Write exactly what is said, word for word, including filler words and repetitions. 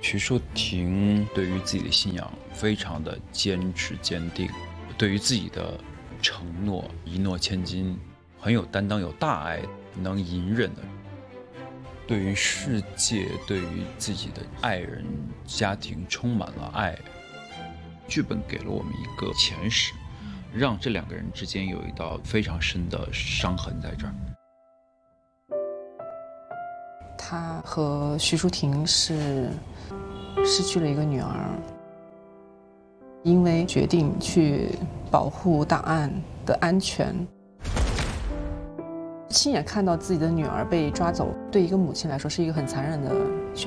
徐淑婷对于自己的信仰非常的坚持坚定，对于自己的承诺一诺千金，很有担当，有大爱，能隐忍的。对于世界，对于自己的爱人、家庭充满了爱。剧本给了我们一个前史，让这两个人之间有一道非常深的伤痕在这儿。 他和徐淑婷是失去了一个女儿，因为决定去保护档案的安全，亲眼看到自己的女儿被抓走，对一个母亲来说是一个很残忍的选